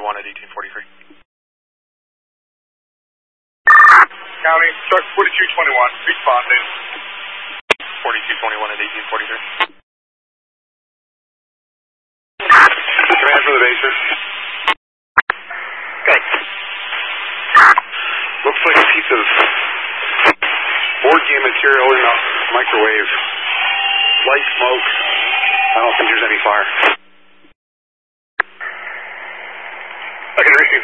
at 1843. County, truck 4221, responding. 4221 at 1843. Command for the bases. Good. Looks like a piece of board game material in a microwave. Light smoke. I don't think there's any fire. Okay, receive.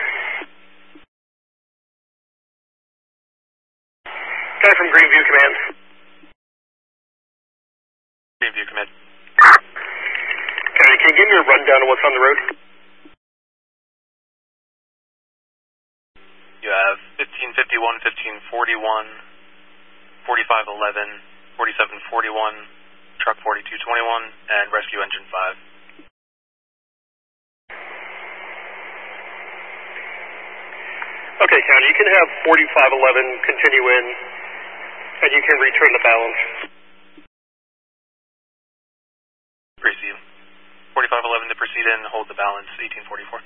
Guy from Greenview, command. Greenview, command. Okay, can you give me a rundown of what's on the road? You have 1551, 1541, 4511, 4741, truck 4221, and rescue engine 5. Okay, County, you can have 4511 continue in, and you can return the balance. Receive. 4511 to proceed in, hold the balance, 1844.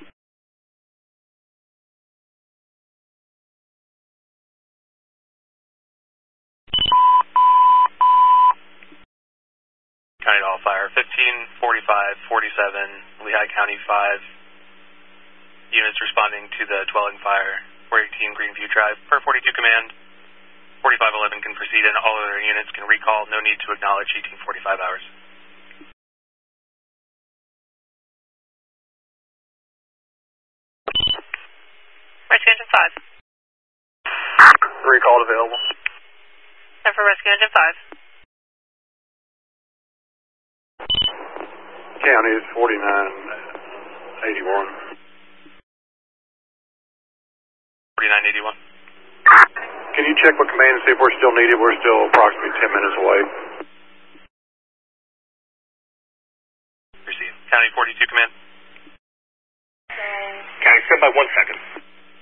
County to all fire, 15, 45, 47, Lehigh County 5. Units responding to the dwelling fire, 418 Greenview Drive, per 42 command. 4511 can proceed and all other units can recall, no need to acknowledge 1845 hours. Rescue Engine 5. Recall available. Time for Rescue Engine 5. County is 4981. 4981. Can you check with command and see if we're still needed? We're still approximately 10 minutes away. Receive. County 42 command. County, stand by 1 second.